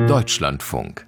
Deutschlandfunk.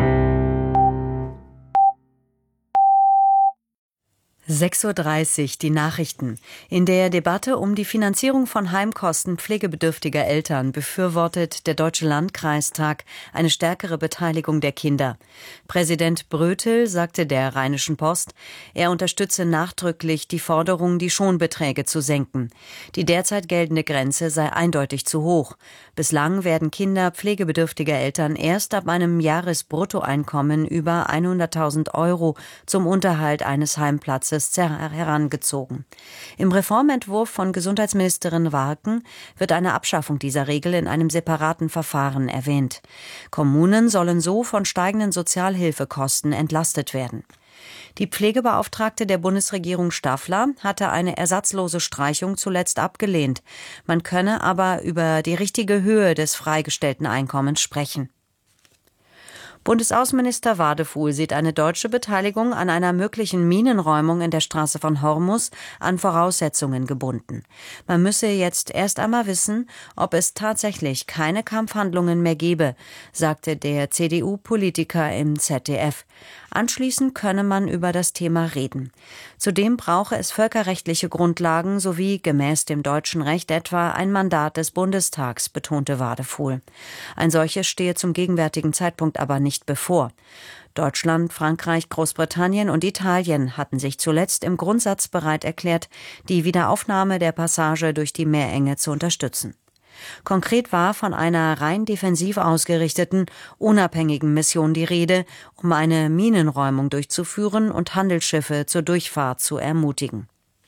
6:30 Uhr, die Nachrichten. In der Debatte um die Finanzierung von Heimkosten pflegebedürftiger Eltern befürwortet der Deutsche Landkreistag eine stärkere Beteiligung der Kinder. Präsident Brötel sagte der Rheinischen Post, er unterstütze nachdrücklich die Forderung, die Schonbeträge zu senken. Die derzeit geltende Grenze sei eindeutig zu hoch. Bislang werden Kinder pflegebedürftiger Eltern erst ab einem Jahresbruttoeinkommen über 100.000 € zum Unterhalt eines Heimplatzes herangezogen. Im Reformentwurf von Gesundheitsministerin Warken wird eine Abschaffung dieser Regel in einem separaten Verfahren erwähnt. Kommunen sollen so von steigenden Sozialhilfekosten entlastet werden. Die Pflegebeauftragte der Bundesregierung Staffler hatte eine ersatzlose Streichung zuletzt abgelehnt. Man könne aber über die richtige Höhe des freigestellten Einkommens sprechen. Bundesaußenminister Wadefuhl sieht eine deutsche Beteiligung an einer möglichen Minenräumung in der Straße von Hormuz an Voraussetzungen gebunden. Man müsse jetzt erst einmal wissen, ob es tatsächlich keine Kampfhandlungen mehr gebe, sagte der CDU-Politiker im ZDF. Anschließend könne man über das Thema reden. Zudem brauche es völkerrechtliche Grundlagen sowie gemäß dem deutschen Recht etwa ein Mandat des Bundestags, betonte Wadefuhl. Ein solches stehe zum gegenwärtigen Zeitpunkt aber nicht bevor. Deutschland, Frankreich, Großbritannien und Italien hatten sich zuletzt im Grundsatz bereit erklärt, die Wiederaufnahme der Passage durch die Meerenge zu unterstützen. Konkret war von einer rein defensiv ausgerichteten, unabhängigen Mission die Rede, um eine Minenräumung durchzuführen und Handelsschiffe zur Durchfahrt zu ermutigen.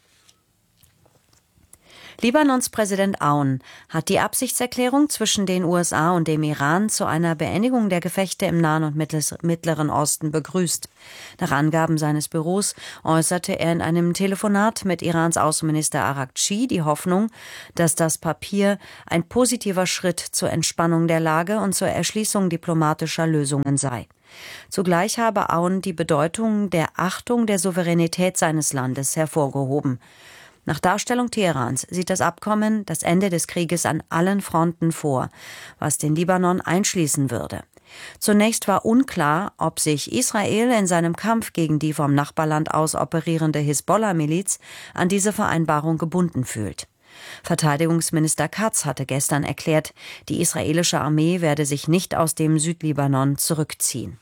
Libanons Präsident Aoun hat die Absichtserklärung zwischen den USA und dem Iran zu einer Beendigung der Gefechte im Nahen und Mittleren Osten begrüßt. Nach Angaben seines Büros äußerte er in einem Telefonat mit Irans Außenminister Araghchi die Hoffnung, dass das Papier ein positiver Schritt zur Entspannung der Lage und zur Erschließung diplomatischer Lösungen sei. Zugleich habe Aoun die Bedeutung der Achtung der Souveränität seines Landes hervorgehoben. Nach Darstellung Teherans sieht das Abkommen das Ende des Krieges an allen Fronten vor, was den Libanon einschließen würde. Zunächst war unklar, ob sich Israel in seinem Kampf gegen die vom Nachbarland aus operierende Hisbollah-Miliz an diese Vereinbarung gebunden fühlt. Verteidigungsminister Katz hatte gestern erklärt, die israelische Armee werde sich nicht aus dem Südlibanon zurückziehen.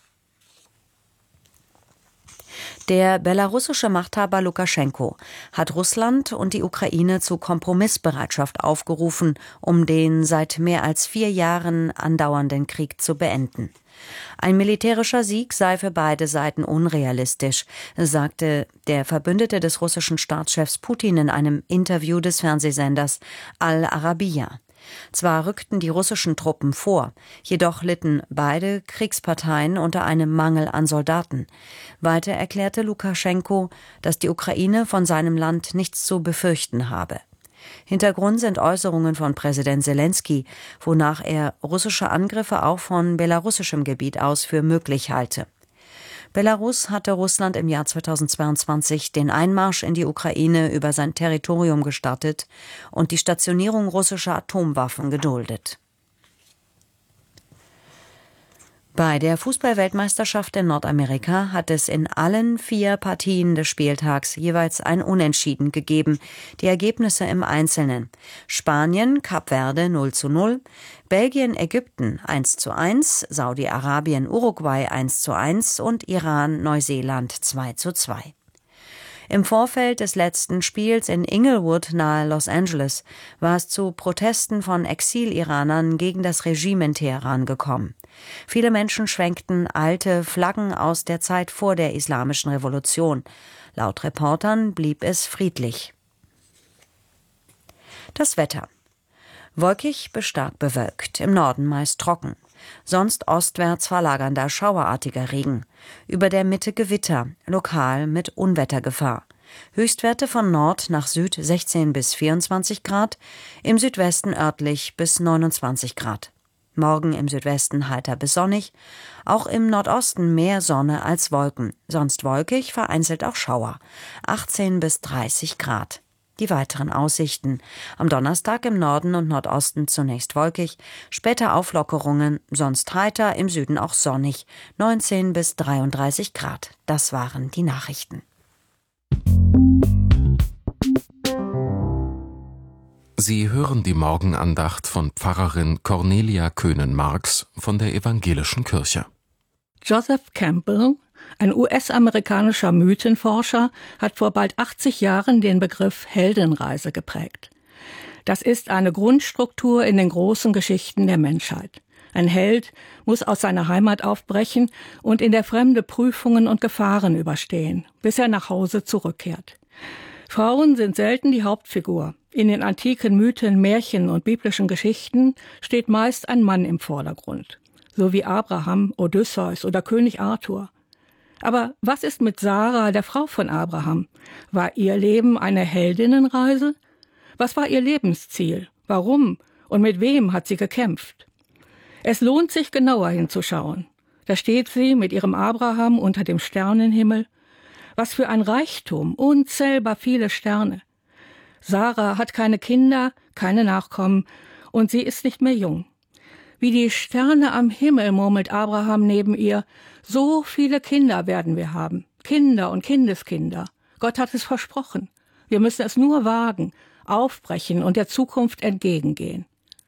Der belarussische Machthaber Lukaschenko hat Russland und die Ukraine zu Kompromissbereitschaft aufgerufen, um den seit mehr als 4 Jahren andauernden Krieg zu beenden. Ein militärischer Sieg sei für beide Seiten unrealistisch, sagte der Verbündete des russischen Staatschefs Putin in einem Interview des Fernsehsenders Al Arabiya. Zwar rückten die russischen Truppen vor, jedoch litten beide Kriegsparteien unter einem Mangel an Soldaten. Weiter erklärte Lukaschenko, dass die Ukraine von seinem Land nichts zu befürchten habe. Hintergrund sind Äußerungen von Präsident Selenskyj, wonach er russische Angriffe auch von belarussischem Gebiet aus für möglich halte. Belarus hatte Russland im Jahr 2022 den Einmarsch in die Ukraine über sein Territorium gestartet und die Stationierung russischer Atomwaffen geduldet. Bei der Fußball-Weltmeisterschaft in Nordamerika hat es in allen 4 Partien des Spieltags jeweils ein Unentschieden gegeben. Die Ergebnisse im Einzelnen: Spanien, Kap Verde 0:0, Belgien, Ägypten 1:1, Saudi-Arabien, Uruguay 1:1 und Iran, Neuseeland 2:2. Im Vorfeld des letzten Spiels in Inglewood nahe Los Angeles war es zu Protesten von Exil-Iranern gegen das Regime in Teheran gekommen. Viele Menschen schwenkten alte Flaggen aus der Zeit vor der Islamischen Revolution. Laut Reportern blieb es friedlich. Das Wetter: wolkig bis stark bewölkt, im Norden meist trocken. Sonst ostwärts verlagernder schauerartiger Regen. Über der Mitte Gewitter, lokal mit Unwettergefahr. Höchstwerte von Nord nach Süd 16 bis 24 Grad, im Südwesten örtlich bis 29 Grad. Morgen im Südwesten heiter bis sonnig, auch im Nordosten mehr Sonne als Wolken, sonst wolkig, vereinzelt auch Schauer, 18 bis 30 Grad. Die weiteren Aussichten. Am Donnerstag im Norden und Nordosten zunächst wolkig, später Auflockerungen, sonst heiter, im Süden auch sonnig, 19 bis 33 Grad. Das waren die Nachrichten. Sie hören die Morgenandacht von Pfarrerin Cornelia Köhnen-Marx von der Evangelischen Kirche. Joseph Campbell, ein US-amerikanischer Mythenforscher, hat vor bald 80 Jahren den Begriff Heldenreise geprägt. Das ist eine Grundstruktur in den großen Geschichten der Menschheit. Ein Held muss aus seiner Heimat aufbrechen und in der Fremde Prüfungen und Gefahren überstehen, bis er nach Hause zurückkehrt. Frauen sind selten die Hauptfigur. In den antiken Mythen, Märchen und biblischen Geschichten steht meist ein Mann im Vordergrund, so wie Abraham, Odysseus oder König Arthur. Aber was ist mit Sarah, der Frau von Abraham? War ihr Leben eine Heldinnenreise? Was war ihr Lebensziel? Warum und mit wem hat sie gekämpft? Es lohnt sich, genauer hinzuschauen. Da steht sie mit ihrem Abraham unter dem Sternenhimmel. Was für ein Reichtum, unzählbar viele Sterne. Sarah hat keine Kinder, keine Nachkommen und sie ist nicht mehr jung. Wie die Sterne am Himmel, murmelt Abraham neben ihr, so viele Kinder werden wir haben. Kinder und Kindeskinder. Gott hat es versprochen. Wir müssen es nur wagen, aufbrechen und der Zukunft entgegengehen.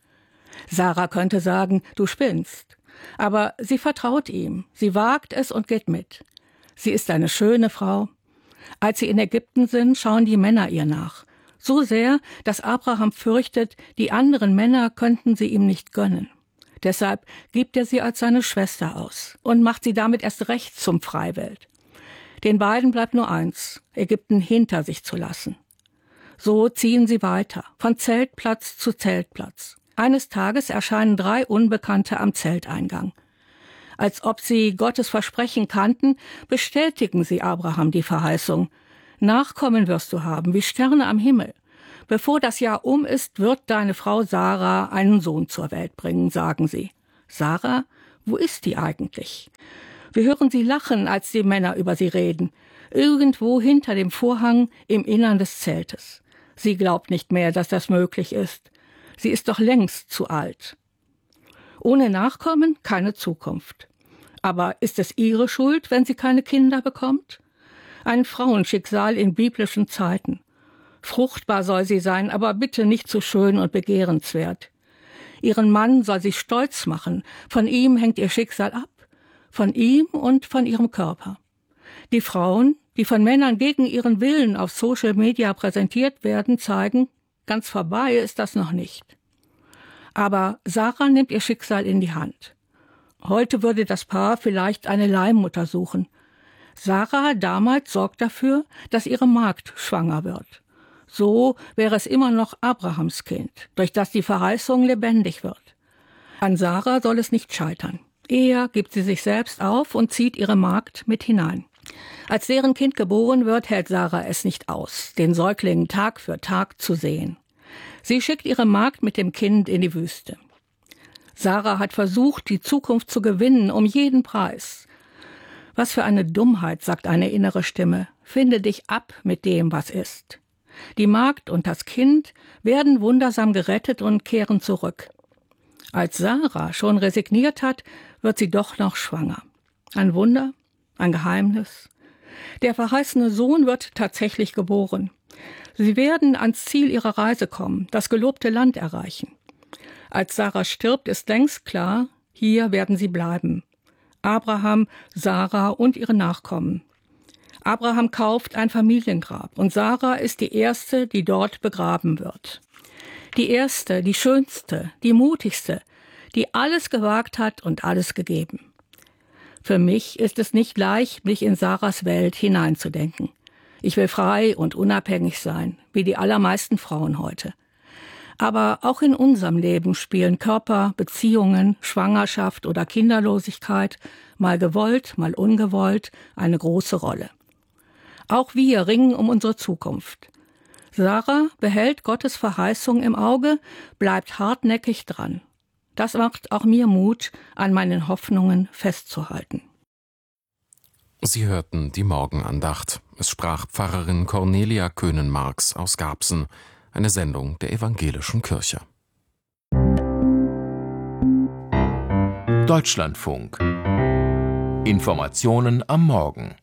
Sarah könnte sagen, du spinnst. Aber sie vertraut ihm. Sie wagt es und geht mit. Sie ist eine schöne Frau. Als sie in Ägypten sind, schauen die Männer ihr nach. So sehr, dass Abraham fürchtet, die anderen Männer könnten sie ihm nicht gönnen. Deshalb gibt er sie als seine Schwester aus und macht sie damit erst recht zum Freiwild. Den beiden bleibt nur eins, Ägypten hinter sich zu lassen. So ziehen sie weiter, von Zeltplatz zu Zeltplatz. Eines Tages erscheinen 3 Unbekannte am Zelteingang. Als ob sie Gottes Versprechen kannten, bestätigen sie Abraham die Verheißung. Nachkommen wirst du haben, wie Sterne am Himmel. Bevor das Jahr um ist, wird deine Frau Sarah einen Sohn zur Welt bringen, sagen sie. Sarah, wo ist die eigentlich? Wir hören sie lachen, als die Männer über sie reden. Irgendwo hinter dem Vorhang im Innern des Zeltes. Sie glaubt nicht mehr, dass das möglich ist. Sie ist doch längst zu alt. Ohne Nachkommen keine Zukunft. Aber ist es ihre Schuld, wenn sie keine Kinder bekommt? Ein Frauenschicksal in biblischen Zeiten. Fruchtbar soll sie sein, aber bitte nicht zu schön und begehrenswert. Ihren Mann soll sie stolz machen. Von ihm hängt ihr Schicksal ab. Von ihm und von ihrem Körper. Die Frauen, die von Männern gegen ihren Willen auf Social Media präsentiert werden, zeigen, ganz vorbei ist das noch nicht. Aber Sarah nimmt ihr Schicksal in die Hand. Heute würde das Paar vielleicht eine Leihmutter suchen. Sarah damals sorgt dafür, dass ihre Magd schwanger wird. So wäre es immer noch Abrahams Kind, durch das die Verheißung lebendig wird. An Sarah soll es nicht scheitern. Eher gibt sie sich selbst auf und zieht ihre Magd mit hinein. Als deren Kind geboren wird, hält Sarah es nicht aus, den Säugling Tag für Tag zu sehen. Sie schickt ihre Magd mit dem Kind in die Wüste. Sarah hat versucht, die Zukunft zu gewinnen, um jeden Preis. Was für eine Dummheit, sagt eine innere Stimme. Finde dich ab mit dem, was ist. Die Magd und das Kind werden wundersam gerettet und kehren zurück. Als Sarah schon resigniert hat, wird sie doch noch schwanger. Ein Wunder, ein Geheimnis. Der verheißene Sohn wird tatsächlich geboren. Sie werden ans Ziel ihrer Reise kommen, das gelobte Land erreichen. Als Sarah stirbt, ist längst klar, hier werden sie bleiben. Abraham, Sarah und ihre Nachkommen. Abraham kauft ein Familiengrab und Sarah ist die erste, die dort begraben wird. Die erste, die schönste, die mutigste, die alles gewagt hat und alles gegeben. Für mich ist es nicht leicht, mich in Sarahs Welt hineinzudenken. Ich will frei und unabhängig sein, wie die allermeisten Frauen heute. Aber auch in unserem Leben spielen Körper, Beziehungen, Schwangerschaft oder Kinderlosigkeit, mal gewollt, mal ungewollt, eine große Rolle. Auch wir ringen um unsere Zukunft. Sarah behält Gottes Verheißung im Auge, bleibt hartnäckig dran. Das macht auch mir Mut, an meinen Hoffnungen festzuhalten. Sie hörten die Morgenandacht. Es sprach Pfarrerin Cornelia Köhnen-Marx aus Garbsen, eine Sendung der Evangelischen Kirche. Deutschlandfunk. Informationen am Morgen.